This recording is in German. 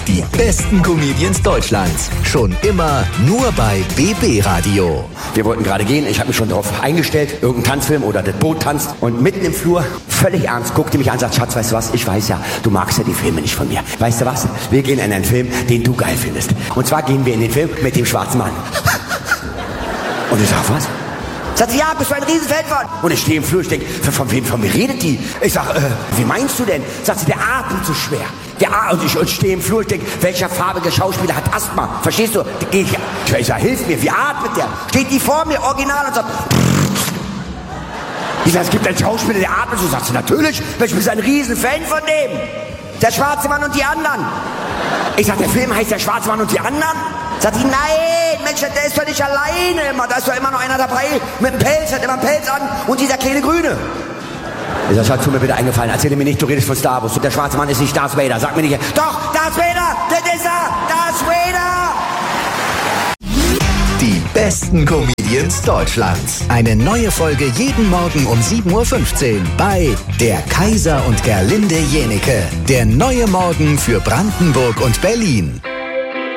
Die besten Comedians Deutschlands. Schon immer nur bei BB Radio. Wir wollten gerade gehen, ich habe mich schon darauf eingestellt, irgendein Tanzfilm oder das Boot tanzt. Und mitten im Flur, völlig ernst, guckte mich an und sagt, Schatz, weißt du was, ich weiß ja, du magst ja die Filme nicht von mir. Weißt du was, wir gehen in einen Film, den du geil findest. Und zwar gehen wir in den Film mit dem schwarzen Mann. Und ich sag, was? Sagt sie, ja, bist du ein Riesenfan von? Und ich stehe im Flur, ich denke, von mir redet die? Ich sag, wie meinst du denn? Sagt sie, der atmet so schwer. Und ich stehe im Flur, ich denke, welcher farbige Schauspieler hat Asthma? Verstehst du? Ich sag, hilf mir, wie atmet der? Steht die vor mir, original, und sagt, ich sag, es gibt einen Schauspieler, der atmet so. Sagt sie, natürlich, ich bin ein Riesenfan von dem. Der schwarze Mann und die anderen. Ich sag, der Film heißt Der schwarze Mann und die anderen? Sagt sie, nein, Mensch, der ist doch nicht alleine immer. Da ist doch immer noch einer dabei mit einem Pelz, hat immer einen Pelz an und dieser kleine Grüne. Ich sag, Schatz, tu mir bitte eingefallen, erzähl mir nicht, du redest von Star Wars. Und der schwarze Mann ist nicht Darth Vader. Sag mir nicht, doch, Darth Vader, das ist er, Darth Vader. Die besten Comedians Deutschlands. Eine neue Folge jeden Morgen um 7.15 Uhr bei Der Kaiser und Gerlinde Jenecke. Der neue Morgen für Brandenburg und Berlin.